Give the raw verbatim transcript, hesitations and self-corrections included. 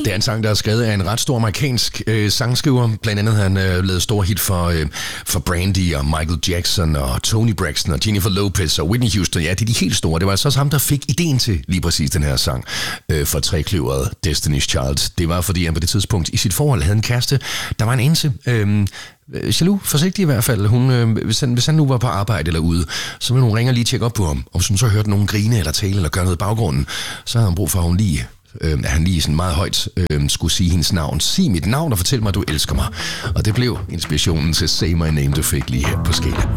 Det er en sang, der er skrevet af en ret stor amerikansk øh, sangskriver. Blandt andet har han øh, lavet store hit for, øh, for Brandy og Michael Jackson og Toni Braxton og Jennifer Lopez og Whitney Houston. Ja, det er de helt store. Det var altså også ham, der fik ideen til lige præcis den her sang øh, for trekløveret Destiny's Child. Det var, fordi han på det tidspunkt i sit forhold havde en kæreste, der var en ense. Øh, jaloux, forsigtig i hvert fald. Hun, øh, hvis, han, hvis han nu var på arbejde eller ude, så ville hun ringe og lige tjekke op på ham. Og hvis hun så hørte nogen grine eller tale eller gøre noget i baggrunden, så havde han brug for, at hun lige Øh, at han lige sådan meget højt øh, skulle sige hendes navn. Sig mit navn og fortæl mig, at du elsker mig. Og det blev inspirationen til Say My Name, du fik lige her på Skala.